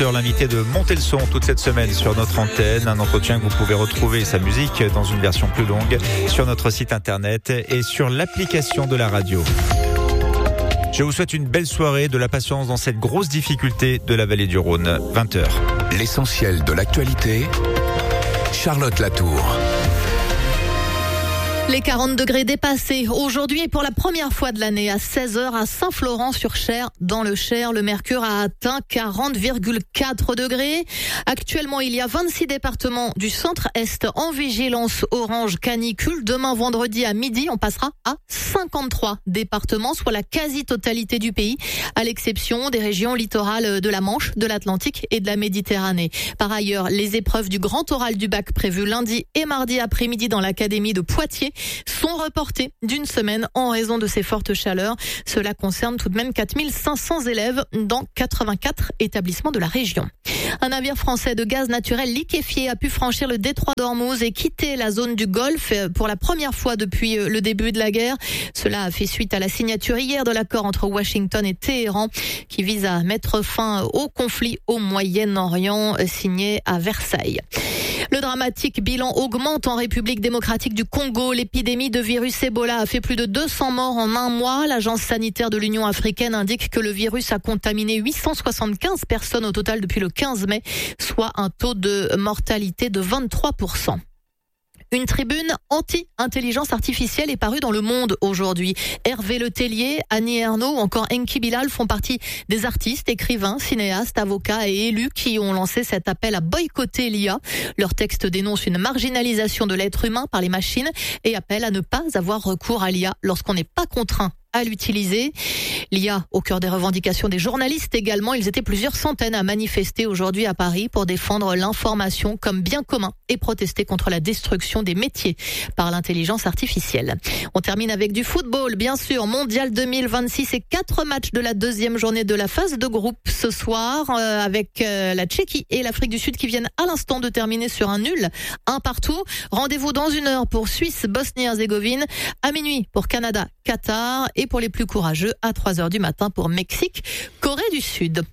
L'invité de Monter le son toute cette semaine sur notre antenne, un entretien que vous pouvez retrouver sa musique dans une version plus longue sur notre site internet et sur l'application de la radio. Je vous souhaite une belle soirée, de la patience dans cette grosse difficulté de la vallée du Rhône. 20h. L'essentiel de l'actualité, Charlotte Latour. Les 40 degrés dépassés aujourd'hui et pour la première fois de l'année à 16h à Saint-Florent-sur-Cher dans le Cher. Le mercure a atteint 40,4 degrés. Actuellement, il y a 26 départements du centre-est en vigilance orange canicule. Demain vendredi à midi, on passera à 53 départements, soit la quasi-totalité du pays, à l'exception des régions littorales de la Manche, de l'Atlantique et de la Méditerranée. Par ailleurs, les épreuves du grand oral du bac prévues lundi et mardi après-midi dans l'académie de Poitiers sont reportés d'une semaine en raison de ces fortes chaleurs. Cela concerne tout de même 4500 élèves dans 84 établissements de la région. Un navire français de gaz naturel liquéfié a pu franchir le détroit d'Ormuz et quitter la zone du Golfe pour la première fois depuis le début de la guerre. Cela a fait suite à la signature hier de l'accord entre Washington et Téhéran qui vise à mettre fin au conflit au Moyen-Orient signé à Versailles. Le dramatique bilan augmente en République démocratique du Congo. L'épidémie de virus Ebola a fait plus de 200 morts en un mois. L'agence sanitaire de l'Union africaine indique que le virus a contaminé 875 personnes au total depuis le 15 mai, soit un taux de mortalité de 23%. Une tribune anti-intelligence artificielle est parue dans Le Monde aujourd'hui. Hervé Letellier, Annie Ernaux ou encore Enki Bilal font partie des artistes, écrivains, cinéastes, avocats et élus qui ont lancé cet appel à boycotter l'IA. Leur texte dénonce une marginalisation de l'être humain par les machines et appelle à ne pas avoir recours à l'IA lorsqu'on n'est pas contraint à l'utiliser. L'IA au cœur des revendications des journalistes également. Ils étaient plusieurs centaines à manifester aujourd'hui à Paris pour défendre l'information comme bien commun et protester contre la destruction des métiers par l'intelligence artificielle. On termine avec du football, bien sûr. Mondial 2026 et 4 matchs de la deuxième journée de la phase de groupe ce soir avec la Tchéquie et l'Afrique du Sud qui viennent à l'instant de terminer sur un nul, un partout. Rendez-vous dans 1 heure pour Suisse, Bosnie-Herzégovine, à minuit pour Canada, Qatar et pour les plus courageux à 3h du matin pour Mexique, Corée du Sud.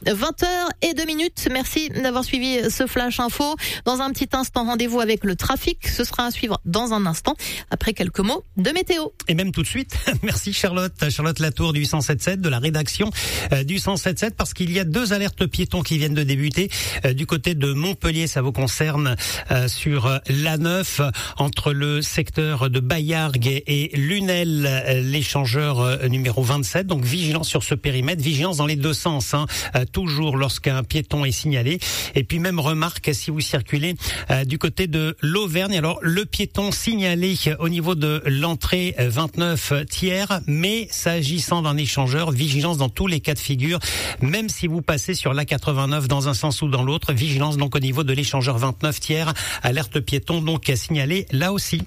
20h02. Merci d'avoir suivi ce Flash Info. Dans un petit instant, rendez-vous avec le trafic. Ce sera à suivre dans un instant après quelques mots de météo. Et même tout de suite. Merci Charlotte Latour du 107.7, de la rédaction du 107.7, parce qu'il y a 2 alertes piétons qui viennent de débuter du côté de Montpellier. Ça vous concerne sur l'A9 entre le secteur de Baillargues et Lunel, l'échangeur numéro 27. Donc vigilance sur ce périmètre, vigilance dans les deux sens, toujours lorsqu'un piéton est signalé. Et puis même remarque si vous circulez du côté de l'Auvergne. Alors le piéton signalé au niveau de l'entrée 29 tiers, mais s'agissant d'un échangeur, vigilance dans tous les cas de figure, même si vous passez sur l'A89 dans un sens ou dans l'autre, vigilance donc au niveau de l'échangeur 29 tiers, alerte piéton donc signalée là aussi.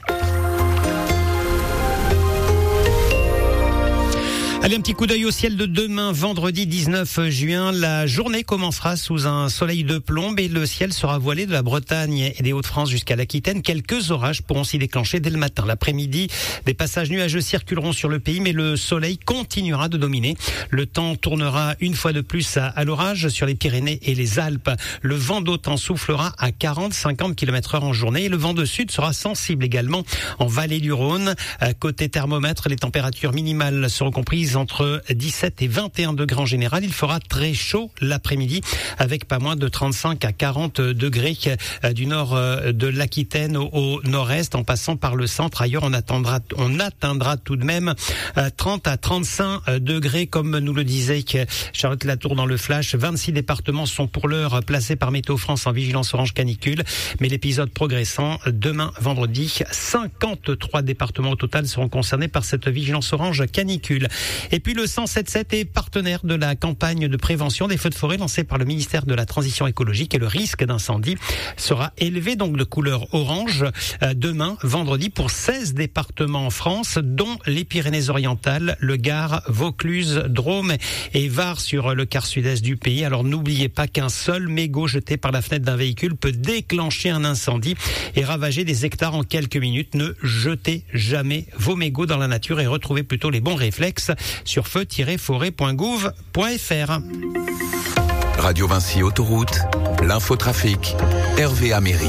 Allez, un petit coup d'œil au ciel de demain, vendredi 19 juin. La journée commencera sous un soleil de plomb et le ciel sera voilé de la Bretagne et des Hauts-de-France jusqu'à l'Aquitaine. Quelques orages pourront s'y déclencher dès le matin. L'après-midi, des passages nuageux circuleront sur le pays, mais le soleil continuera de dominer. Le temps tournera une fois de plus à l'orage sur les Pyrénées et les Alpes. Le vent d'automne soufflera à 40-50 km/h en journée et le vent de sud sera sensible également en vallée du Rhône. Côté thermomètre, les températures minimales seront comprises entre 17 et 21 degrés en général. Il fera très chaud l'après-midi avec pas moins de 35 à 40 degrés du nord de l'Aquitaine au nord-est en passant par le centre. Ailleurs, on atteindra tout de même 30 à 35 degrés comme nous le disait Charlotte Latour dans le Flash. 26 départements sont pour l'heure placés par Météo France en vigilance orange canicule. Mais l'épisode progressant, demain vendredi, 53 départements au total seront concernés par cette vigilance orange canicule. Et puis le 107.7 est partenaire de la campagne de prévention des feux de forêt lancée par le ministère de la Transition écologique et le risque d'incendie sera élevé donc de couleur orange demain, vendredi, pour 16 départements en France, dont les Pyrénées-Orientales, le Gard, Vaucluse, Drôme et Var sur le quart sud-est du pays. Alors n'oubliez pas qu'un seul mégot jeté par la fenêtre d'un véhicule peut déclencher un incendie et ravager des hectares en quelques minutes. Ne jetez jamais vos mégots dans la nature et retrouvez plutôt les bons réflexes sur feu-forêt.gouv.fr. Radio Vinci Autoroute, l'infotrafic, Hervé Améry.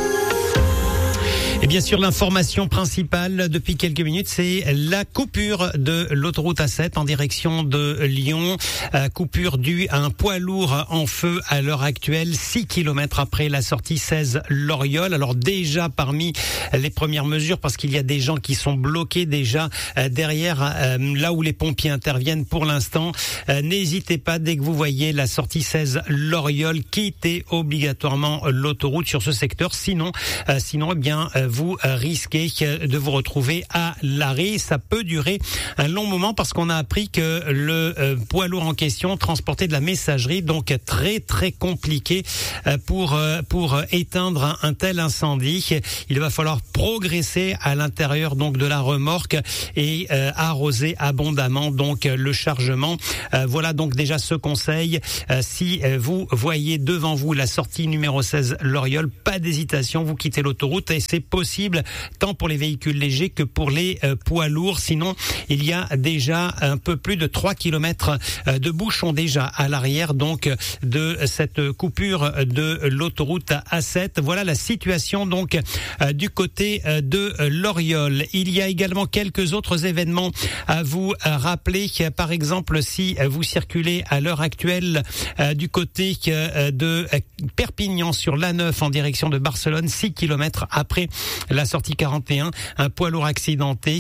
Et bien sûr, l'information principale depuis quelques minutes, c'est la coupure de l'autoroute A7 en direction de Lyon. Coupure due à un poids lourd en feu à l'heure actuelle, 6 km après la sortie 16 Loriol. Alors déjà parmi les premières mesures, parce qu'il y a des gens qui sont bloqués déjà derrière, là où les pompiers interviennent pour l'instant. N'hésitez pas, dès que vous voyez la sortie 16 Loriol, quittez obligatoirement l'autoroute sur ce secteur. Sinon, eh bien, vous risquez de vous retrouver à l'arrêt. Ça peut durer un long moment parce qu'on a appris que le poids lourd en question transportait de la messagerie, donc très très compliqué pour éteindre un tel incendie. Il va falloir progresser à l'intérieur donc de la remorque et arroser abondamment donc le chargement. Voilà donc déjà ce conseil. Si vous voyez devant vous la sortie numéro 16 Loriol, pas d'hésitation, vous quittez l'autoroute et c'est possible tant pour les véhicules légers que pour les poids lourds. Sinon, il y a déjà un peu plus de 3 km de bouchons déjà à l'arrière donc de cette coupure de l'autoroute A7. Voilà la situation donc du côté de Loriol. Il y a également quelques autres événements à vous rappeler. Par exemple, si vous circulez à l'heure actuelle du côté de Perpignan sur l'A9 en direction de Barcelone, 6 km après la sortie 41, un poids lourd accidenté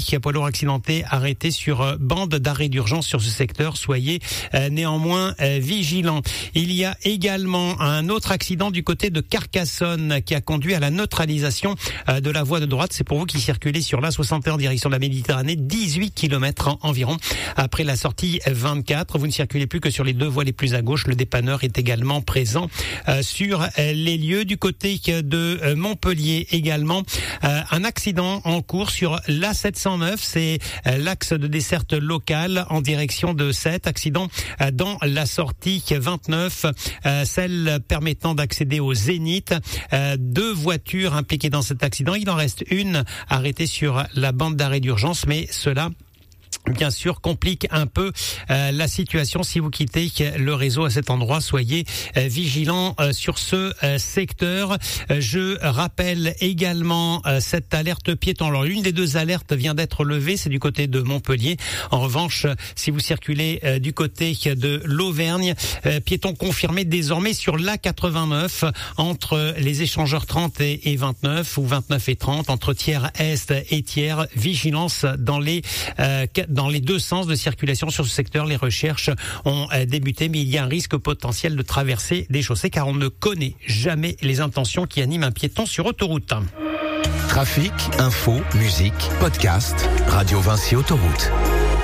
arrêté sur bande d'arrêt d'urgence sur ce secteur. Soyez néanmoins vigilants. Il y a également un autre accident du côté de Carcassonne qui a conduit à la neutralisation de la voie de droite. C'est pour vous qui circulez sur l'A61 en direction de la Méditerranée, 18 km environ après la sortie 24. Vous ne circulez plus que sur les deux voies les plus à gauche. Le dépanneur est également présent sur les lieux. Du côté de Montpellier également, un accident en cours sur l'A709, c'est l'axe de desserte locale en direction de Sète. Accident dans la sortie 29, celle permettant d'accéder au Zénith. 2 voitures impliquées dans cet accident. Il en reste une arrêtée sur la bande d'arrêt d'urgence, mais cela bien sûr complique un peu la situation. Si vous quittez le réseau à cet endroit, soyez vigilants sur ce secteur. Je rappelle également cette alerte piéton. Alors l'une des 2 alertes vient d'être levée, c'est du côté de Montpellier. En revanche, si vous circulez du côté de l'Auvergne, piéton confirmé désormais sur l'A89 entre les échangeurs 30 et 29 ou 29 et 30 entre Thiers-Est et Thiers. Vigilance dans les 2 sens de circulation sur ce secteur. Les recherches ont débuté, mais il y a un risque potentiel de traverser des chaussées car on ne connaît jamais les intentions qui animent un piéton sur autoroute. Trafic, info, musique, podcast, Radio Vinci Autoroute.